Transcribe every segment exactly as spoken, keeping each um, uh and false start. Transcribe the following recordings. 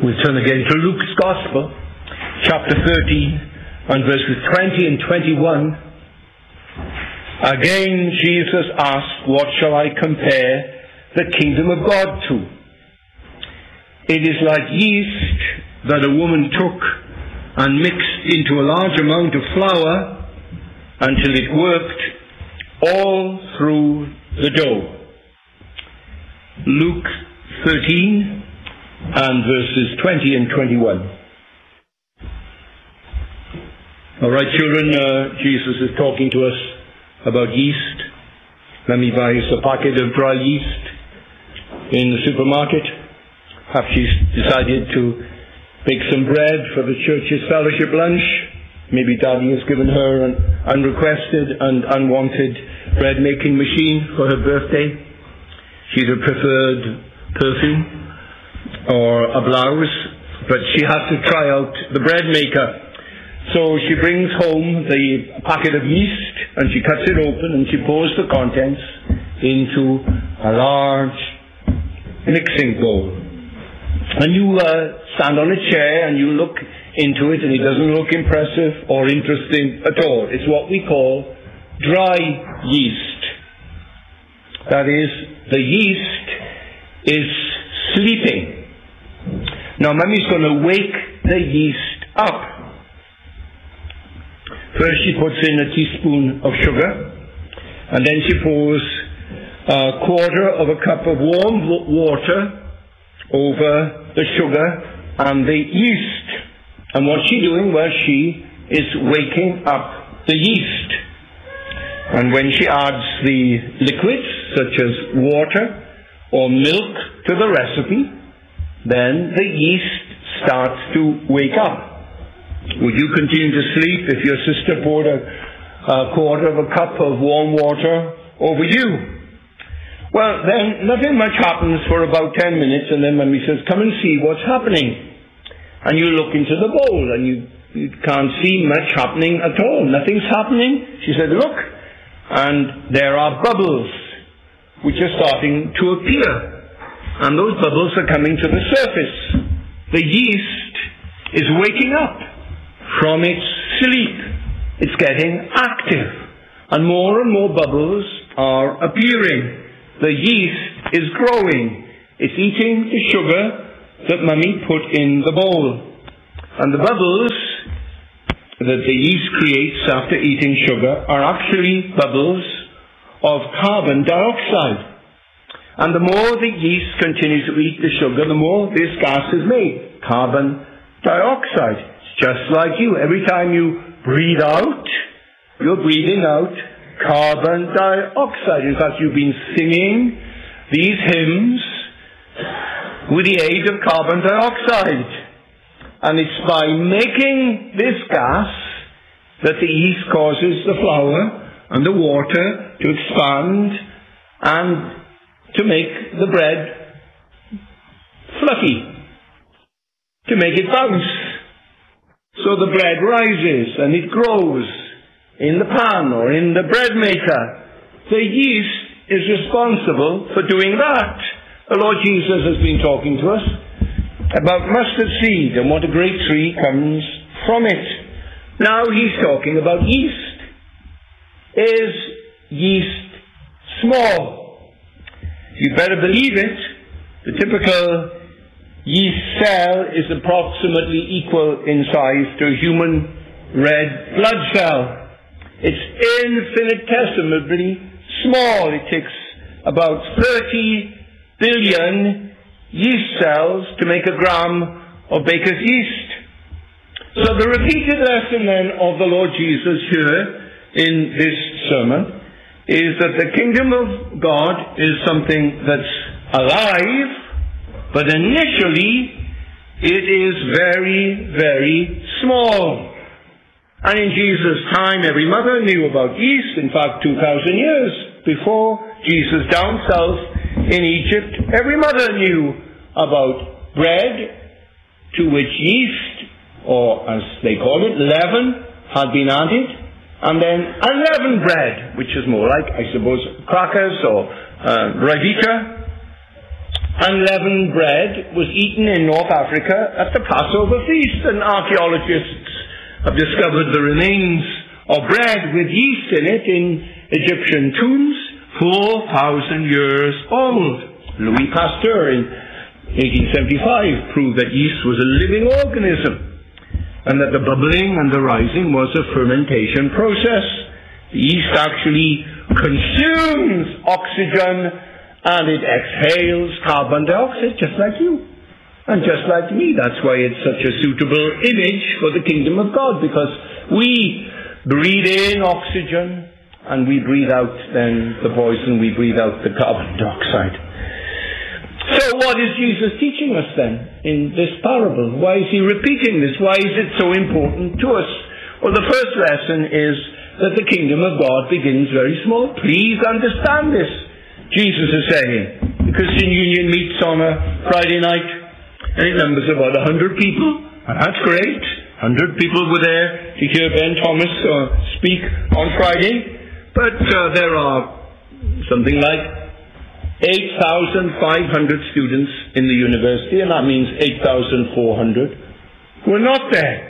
We'll turn again to Luke's Gospel, chapter thirteen, and verses twenty and twenty-one. Again, Jesus asked, "What shall I compare the kingdom of God to? It is like yeast that a woman took and mixed into a large amount of flour until it worked all through the dough." Luke thirteen and verses twenty and twenty-one. All right, children, uh, Jesus is talking to us about yeast. Let me buy us a packet of dry yeast in the supermarket. Perhaps she's decided to bake some bread for the church's fellowship lunch. Maybe Daddy has given her an unrequested and unwanted bread making machine for her birthday. She'd have preferred perfume or a blouse, but she has to try out the bread maker. So she brings home the packet of yeast and she cuts it open and she pours the contents into a large mixing bowl. And you uh, stand on a chair and you look into it, and it doesn't look impressive or interesting at all. It's what we call dry yeast. That is, the yeast is sleeping. Now, Mummy's going to wake the yeast up. First she puts in a teaspoon of sugar, and then she pours a quarter of a cup of warm water over the sugar and the yeast. And what's she doing? Well, she is waking up the yeast. And when she adds the liquids, such as water or milk, to the recipe, then the yeast starts to wake up. Would you continue to sleep if your sister poured a, a quarter of a cup of warm water over you? Well, then nothing much happens for about ten minutes, and then Mummy says, "Come and see what's happening." And you look into the bowl, and you, you can't see much happening at all. Nothing's happening. She said, "Look," and there are bubbles which are starting to appear. And those bubbles are coming to the surface. The yeast is waking up from its sleep. It's getting active. And more and more bubbles are appearing. The yeast is growing. It's eating the sugar that Mummy put in the bowl. And the bubbles that the yeast creates after eating sugar are actually bubbles of carbon dioxide. And the more the yeast continues to eat the sugar, the more this gas is made. Carbon dioxide. It's just like you. Every time you breathe out, you're breathing out carbon dioxide. In fact, you've been singing these hymns with the aid of carbon dioxide. And it's by making this gas that the yeast causes the flour and the water to expand and to make the bread fluffy, to make it bounce. So the bread rises and it grows in the pan or in the bread maker. The yeast is responsible for doing that. The Lord Jesus has been talking to us about mustard seed and what a great tree comes from it. Now he's talking about yeast. Is yeast small? You better believe it. The typical yeast cell is approximately equal in size to a human red blood cell. It's infinitesimally small. It takes about thirty billion yeast cells to make a gram of baker's yeast. So the repeated lesson then of the Lord Jesus here in this sermon is that the kingdom of God is something that's alive, but initially it is very, very small. And in Jesus' time, every mother knew about yeast. In fact, two thousand years before Jesus down south in Egypt, every mother knew about bread to which yeast, or as they call it, leaven, had been added. And then unleavened bread, which is more like, I suppose, crackers or uh, Revita. unleavened bread was eaten in North Africa at the Passover feast, and archaeologists have discovered the remains of bread with yeast in it in Egyptian tombs, four thousand years old. Louis Pasteur in eighteen seventy-five proved that yeast was a living organism, and that the bubbling and the rising was a fermentation process. The yeast actually consumes oxygen and it exhales carbon dioxide, just like you and just like me. That's why it's such a suitable image for the kingdom of God, because we breathe in oxygen and we breathe out then the poison, we breathe out the carbon dioxide. So what is Jesus teaching us then in this parable? Why is he repeating this? Why is it so important to us? Well, the first lesson is that the kingdom of God begins very small. Please understand this, Jesus is saying. The Christian Union meets on a Friday night, and it numbers about a hundred people, and that's great. A hundred people were there to hear Ben Thomas uh, speak on Friday, but uh, there are something like eight thousand five hundred students in the university, and that means eight thousand four hundred who are not there.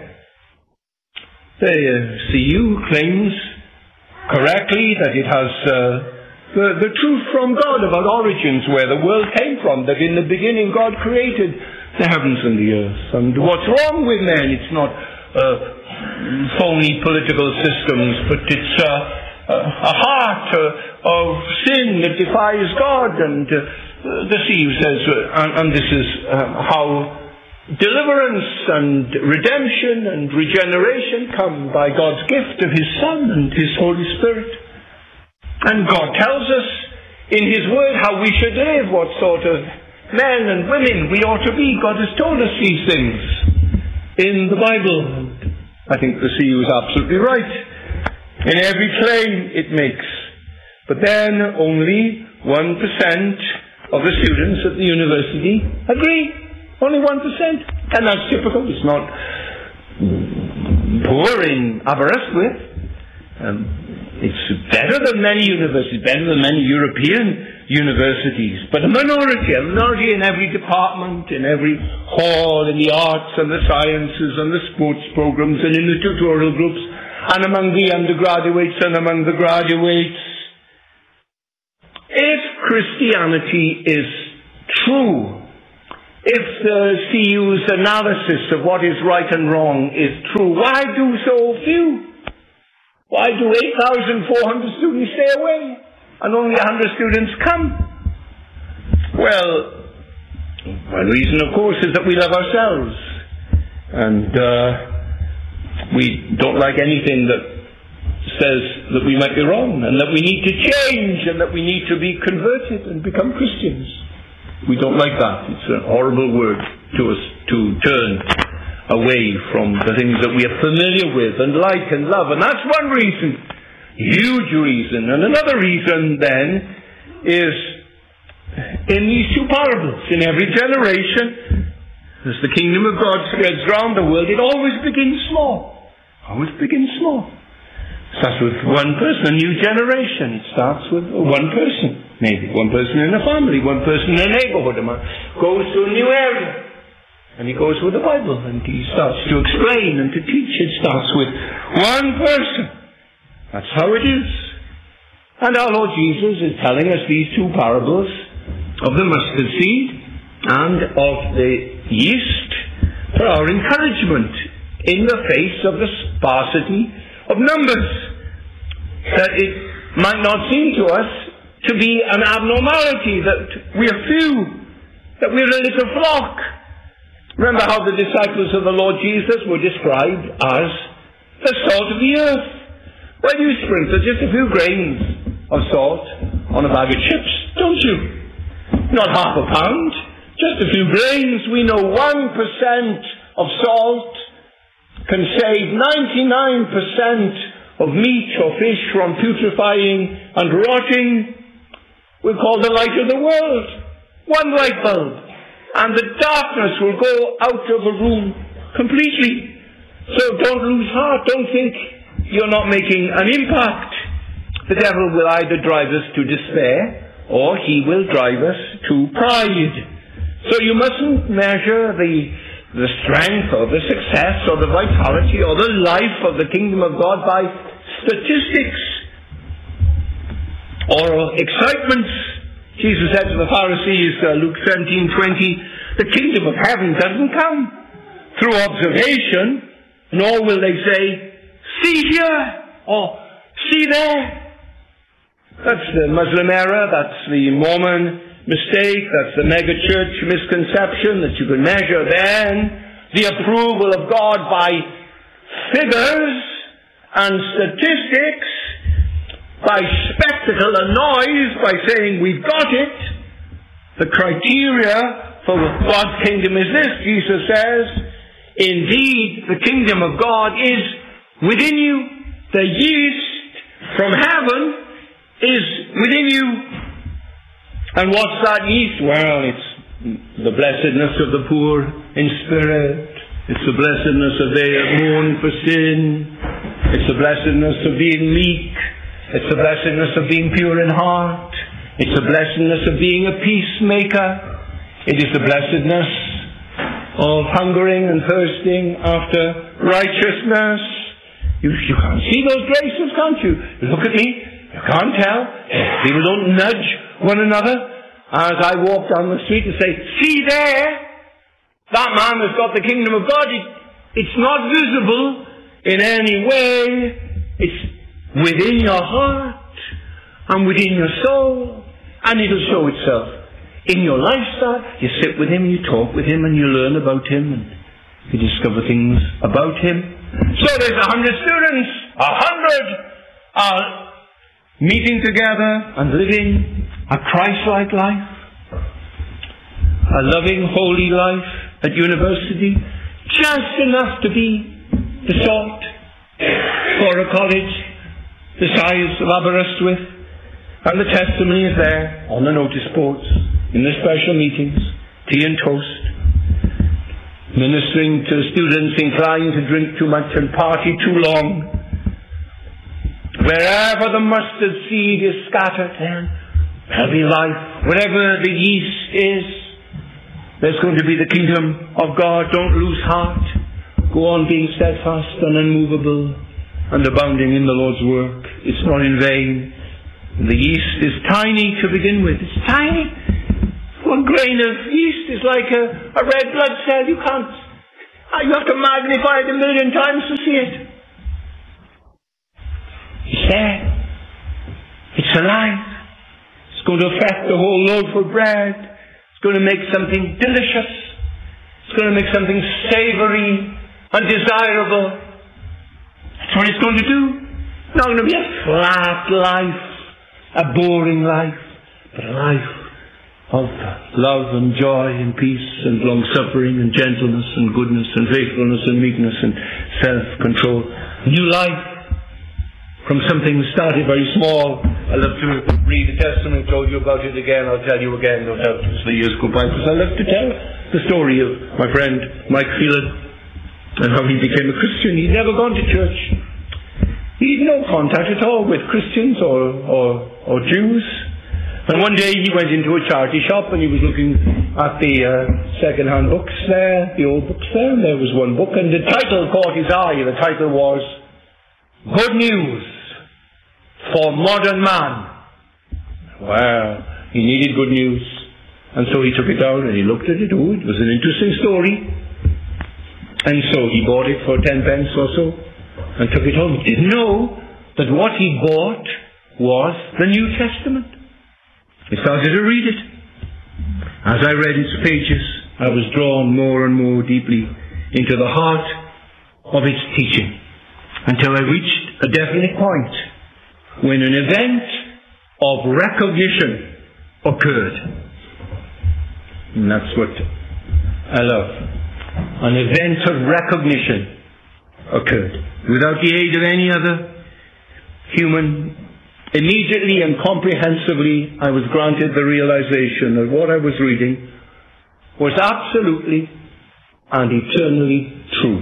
The uh, C U claims correctly that it has uh, the, the truth from God about origins, where the world came from, that in the beginning God created the heavens and the earth. And what's wrong with men? It's not uh, phony political systems, but it's uh, a heart uh, of sin that defies God. And uh, the C U says, uh, and, and this is uh, how deliverance and redemption and regeneration come by God's gift of His Son and His Holy Spirit. And God tells us in His Word how we should live, what sort of men and women we ought to be. God has told us these things in the Bible. And I think the C U is absolutely right in every claim it makes. But then only one percent of the students at the university agree. Only one percent. And that's typical. It's not poor in Aberystwyth. Um, it's better than many universities, better than many European universities. But a minority, a minority in every department, in every hall, in the arts and the sciences and the sports programs and in the tutorial groups and among the undergraduates and among the graduates. If Christianity is true, if the C U's analysis of what is right and wrong is true, why do so few? Why do eight thousand four hundred students stay away and only one hundred students come? Well, one reason, of course, is that we love ourselves. And uh, we don't like anything that says that we might be wrong and that we need to change and that we need to be converted and become Christians. We don't like that. It's a horrible word to us to turn away from the things that we are familiar with and like and love. And that's one reason, huge reason. And another reason then is in these two parables. In every generation, as the kingdom of God spreads around the world, it always begins small. Always begins small. It starts with one person, a new generation. It starts with one person. Maybe one person in a family, one person in a neighborhood. A man goes to a new area and he goes with the Bible and he starts to explain and to teach. It starts with one person. That's how it is. And our Lord Jesus is telling us these two parables of the mustard seed and of the yeast for our encouragement in the face of the sparsity of numbers. That it might not seem to us to be an abnormality, that we are few, that we are a little flock. Remember how the disciples of the Lord Jesus were described as the salt of the earth. Why do you sprinkle just a few grains of salt on a bag of chips, don't you? Not half a pound, just a few grains. We know one percent of salt can save ninety-nine percent of meat or fish from putrefying and rotting. We're called the light of the world. One light bulb. And the darkness will go out of a room completely. So don't lose heart. Don't think you're not making an impact. The devil will either drive us to despair or he will drive us to pride. So you mustn't measure the, the strength or the success or the vitality or the life of the kingdom of God by statistics or excitements. Jesus said to the Pharisees, uh, Luke seventeen twenty, the kingdom of heaven doesn't come through observation, nor will they say, see here, or see there. That's the Muslim error, that's the Mormon mistake, that's the mega-church misconception, that you can measure then the approval of God by figures and statistics, by spectacle and noise, by saying we've got it. The criteria for God's kingdom is this. Jesus says, indeed, the kingdom of God is within you. The yeast from heaven is within you. And what's that yeast? Well, it's the blessedness of the poor in spirit. It's the blessedness of they that mourn for sin. It's the blessedness of being meek. It's the blessedness of being pure in heart. It's the blessedness of being a peacemaker. It is the blessedness of hungering and thirsting after righteousness. You, you can't see those graces, can't you? Look at me. You can't tell. People don't nudge one another as I walk down the street and say, see there, that man has got the kingdom of God. It, it's not visible in any way. It's within your heart and within your soul, and it'll show itself in your lifestyle. You sit with him, you talk with him, and you learn about him, and you discover things about him. So there's a hundred students, a hundred are meeting together and living a Christ-like life, a loving, holy life at university, just enough to be the salt for a college the size of Aberystwyth, and the testimony is there on the notice boards, in the special meetings, tea and toast, ministering to students inclined to drink too much and party too long. Wherever the mustard seed is scattered, then there'll be life. Wherever the yeast is, there's going to be the kingdom of God. Don't lose heart. Go on being steadfast and unmovable and abounding in the Lord's work. It's not in vain. The yeast is tiny to begin with. It's tiny. One grain of yeast is like a, a red blood cell. You can't, you have to magnify it a million times to see it. It's there. It's alive. It's going to affect the whole loaf of bread. It's going to make something delicious. It's going to make something savory and desirable. That's what it's going to do. It's not going to be a flat life, a boring life, but a life of love and joy and peace and long-suffering and gentleness and goodness and faithfulness and meekness and self-control. New life from something that started very small. I love to read the testimony. I told you about it again. I'll tell you again. Don't have as the years go by, because I love to tell the story of my friend Mike Phelan and how he became a Christian. He'd never gone to church. He had no contact at all with Christians or, or, or Jews. And one day he went into a charity shop and he was looking at the uh, second-hand books there, the old books there, and there was one book, and the title caught his eye. The title was Good News for Modern Man. Well, he needed good news. And so he took it out and he looked at it. Oh, it was an interesting story. And so he bought it for ten pence or so and took it home. He didn't know that what he bought was the New Testament. He started to read it. As I read its pages, I was drawn more and more deeply into the heart of its teaching, until I reached a definite point when an event of recognition occurred. And that's what I love. An event of recognition occurred. Without the aid of any other human, immediately and comprehensively I was granted the realization that what I was reading was absolutely and eternally true.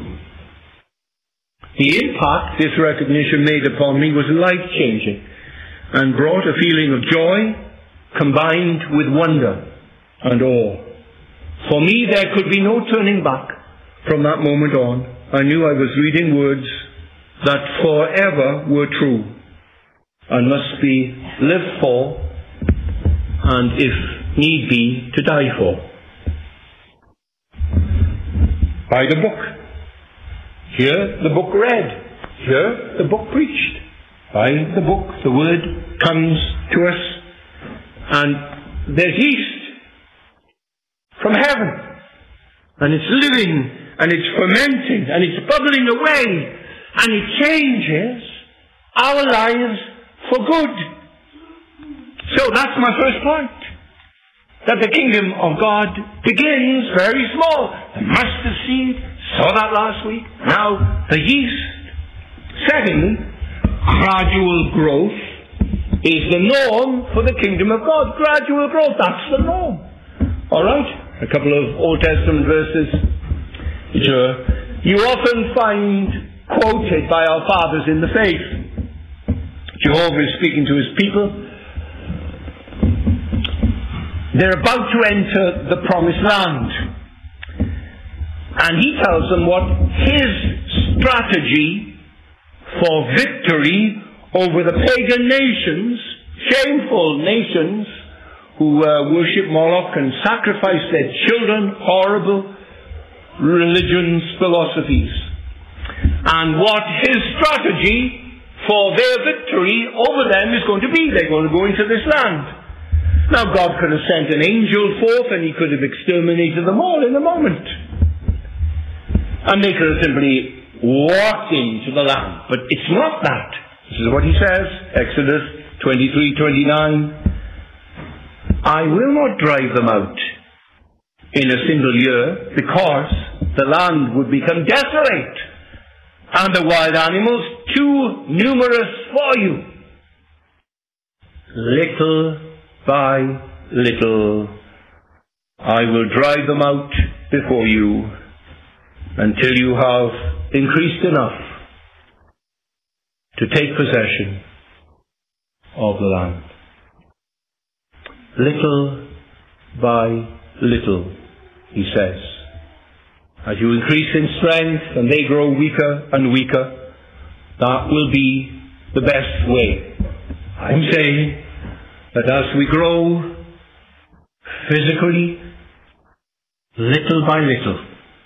The impact this recognition made upon me was life-changing and brought a feeling of joy combined with wonder and awe. For me, there could be no turning back. From that moment on, I knew I was reading words that forever were true and must be lived for, and if need be, to die for. By the book. Here the book read. Here the book preached. By the book the word comes to us, and there's yeast from heaven, and it's living, and it's fermenting, and it's bubbling away, and it changes our lives for good. So that's my first point. That the kingdom of God begins very small. The mustard seed, saw that last week. Now the yeast. Secondly, gradual growth is the norm for the kingdom of God. Gradual growth, that's the norm. Alright? A couple of Old Testament verses which are, you often find quoted by our fathers in the faith. Jehovah is speaking to his people. They're about to enter the promised land. And he tells them what his strategy for victory over the pagan nations, shameful nations, who uh, worship Moloch and sacrifice their children, horrible religions, philosophies. And what his strategy for their victory over them is going to be. They're going to go into this land. Now God could have sent an angel forth and he could have exterminated them all in a moment. And they could have simply walked into the land. But it's not that. This is what he says, Exodus twenty-three twenty-nine. I will not drive them out in a single year, because the land would become desolate and the wild animals too numerous for you. Little by little I will drive them out before you until you have increased enough to take possession of the land. Little by little, he says. As you increase in strength and they grow weaker and weaker, that will be the best way. I'm saying that as we grow physically, little by little,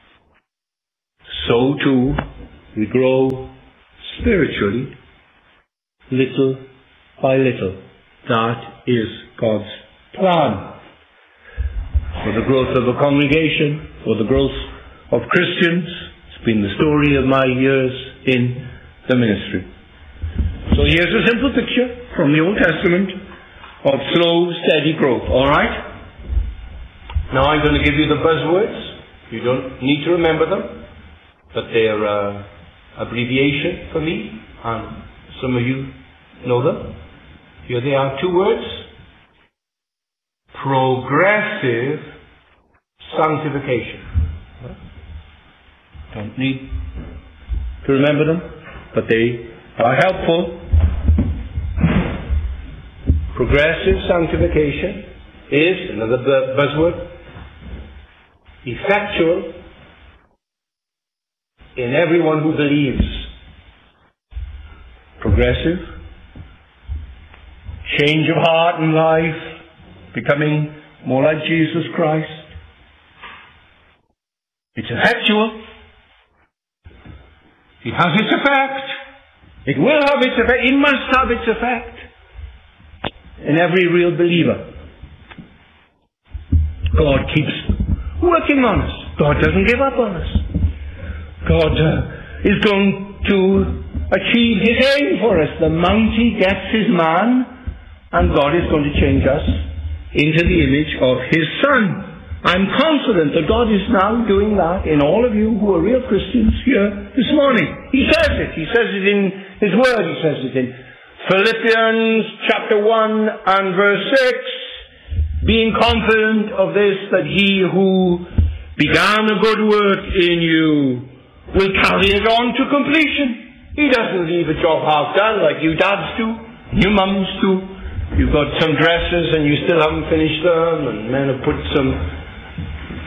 so too we grow spiritually, little by little. That is God's plan for the growth of a congregation, for the growth of Christians. It's been the story of my years in the ministry. So here's a simple picture from the Old Testament of slow, steady growth. Alright? Now I'm going to give you the buzzwords. You don't need to remember them, but they're uh, abbreviation for me, and some of you know them. Here they are, two words. Progressive sanctification. Don't need to remember them, but they are helpful. Progressive sanctification is, another buzzword, effectual in everyone who believes. Progressive, change of heart and life, becoming more like Jesus Christ. It's effectual. It has its effect. It will have its effect. It must have its effect in every real believer. God keeps working on us. God doesn't give up on us. God uh, is going to achieve his aim for us. The mountie gets his man, and God is going to change us into the image of his Son. I'm confident that God is now doing that in all of you who are real Christians here this morning. He says it. He says it in his word. He says it in Philippians chapter one and verse six. Being confident of this, that he who began a good work in you will carry it on to completion. He doesn't leave a job half done like you dads do, you mums do. You've got some dresses and you still haven't finished them, and men have put some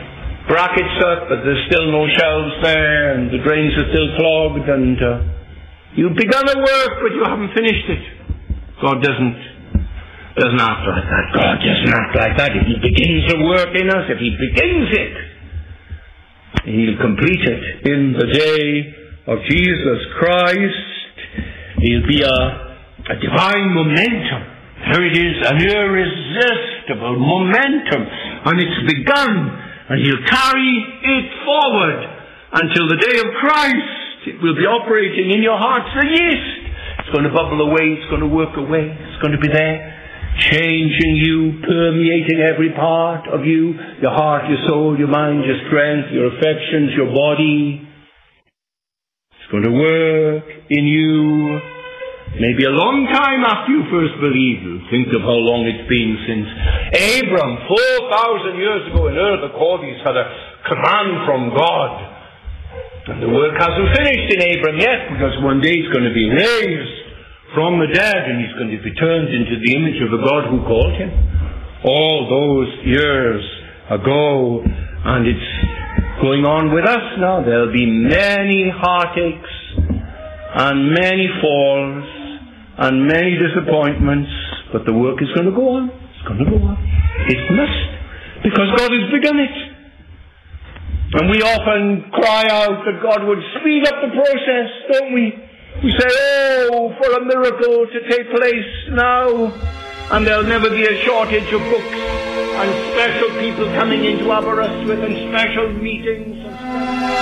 brackets up, but there's still no shelves there, and the drains are still clogged, and uh, you've begun a work, but you haven't finished it. God doesn't, doesn't act like that. God doesn't act like that. If He begins a work in us, if He begins it, He'll complete it in the day of Jesus Christ. He'll be a, a divine momentum. There it is, an irresistible momentum, and it's begun. And He'll carry it forward until the day of Christ. It will be operating in your hearts. The yeast. It's going to bubble away. It's going to work away. It's going to be there, changing you, permeating every part of you, your heart, your soul, your mind, your strength, your affections, your body. It's going to work in you. Maybe a long time after you first believed. Think of how long it's been since Abram, four thousand years ago in Ur the Chaldees, had a command from God. And the work hasn't finished in Abram yet, because one day he's going to be raised from the dead, and he's going to be turned into the image of the God who called him all those years ago. And it's going on with us now. There'll be many heartaches and many falls and many disappointments, but the work is going to go on. It's going to go on. It must, because God has begun it. And we often cry out that God would speed up the process, don't we? We say, oh, for a miracle to take place now, and there'll never be a shortage of books and special people coming in to honour us with, and special meetings and